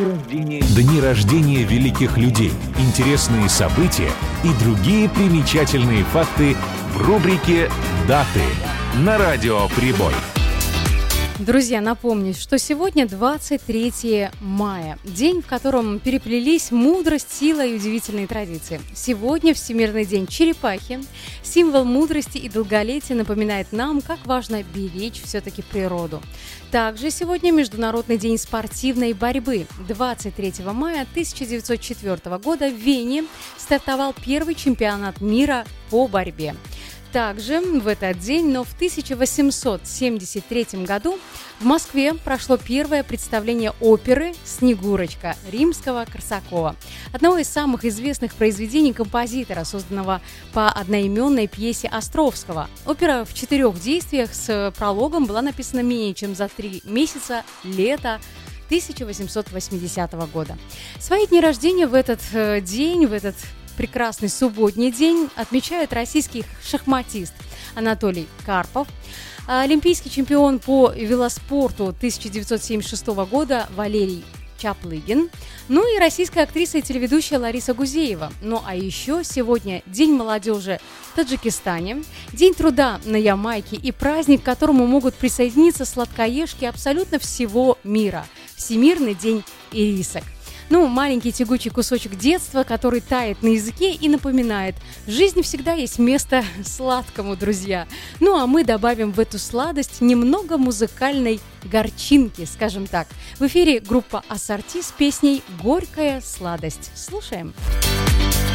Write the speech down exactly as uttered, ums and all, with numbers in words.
Дни рождения великих людей, интересные события и другие примечательные факты в рубрике «Даты» на Радио Прибой. Друзья, напомню, что сегодня двадцать третьего мая, день, в котором переплелись мудрость, сила и удивительные традиции. Сегодня Всемирный день черепахи. Символ мудрости и долголетия напоминает нам, как важно беречь все-таки природу. Также сегодня Международный день спортивной борьбы. двадцать третьего мая тысяча девятьсот четвёртого года в Вене стартовал первый чемпионат мира по борьбе. Также в этот день, но в тысяча восемьсот семьдесят третьем году в Москве прошло первое представление оперы «Снегурочка» Римского-Корсакова, одного из самых известных произведений композитора, созданного по одноименной пьесе Островского. Опера в четырех действиях с прологом была написана менее чем за три месяца лета тысяча восемьсот восьмидесятого года. Свои дни рождения в этот э, день, в этот прекрасный субботний день отмечает российский шахматист Анатолий Карпов, олимпийский чемпион по велоспорту тысяча девятьсот семьдесят шестого года Валерий Чаплыгин, ну и российская актриса и телеведущая Лариса Гузеева. Ну а еще сегодня День молодежи в Таджикистане, День труда на Ямайке и праздник, к которому могут присоединиться сладкоежки абсолютно всего мира – Всемирный день ирисок. Ну, маленький тягучий кусочек детства, который тает на языке и напоминает: в жизни всегда есть место сладкому, друзья. Ну, а мы добавим в эту сладость немного музыкальной горчинки, скажем так. В эфире группа «Ассорти» с песней «Горькая сладость». Слушаем.